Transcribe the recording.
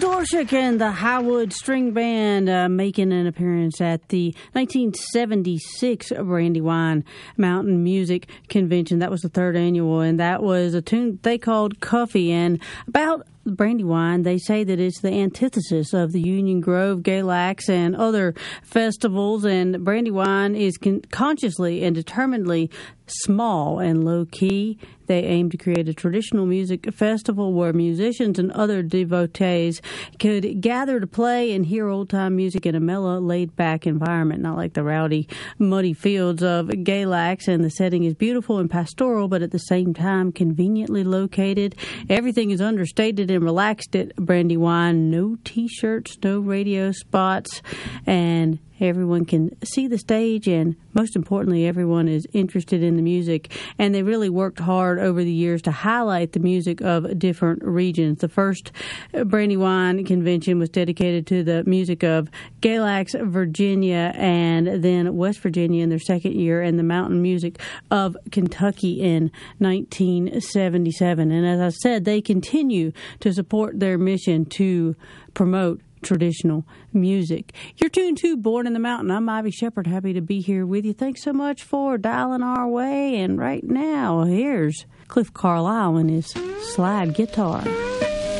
Dworshak and the Highwood String Band making an appearance at the 1976 Brandywine Mountain Music Convention. That was the third annual, and that was a tune they called Coffee. And about Brandywine, they say that it's the antithesis of the Union Grove, Galax, and other festivals. And Brandywine is consciously and determinedly small and low-key. They aim to create a traditional music festival where musicians and other devotees could gather to play and hear old-time music in a mellow, laid-back environment, not like the rowdy, muddy fields of Galax. And the setting is beautiful and pastoral, but at the same time conveniently located. Everything is understated and relaxed at Brandywine. No T-shirts, no radio spots, and everyone can see the stage, and most importantly, everyone is interested in the music. And they really worked hard over the years to highlight the music of different regions. The first Brandywine convention was dedicated to the music of Galax, Virginia, and then West Virginia in their second year, and the mountain music of Kentucky in 1977. And as I said, they continue to support their mission to promote traditional music. You're tuned to Born in the Mountain. I'm Ivy Shepard, happy to be here with you. Thanks so much for dialing our way. And right now, here's Cliff Carlisle and his slide guitar.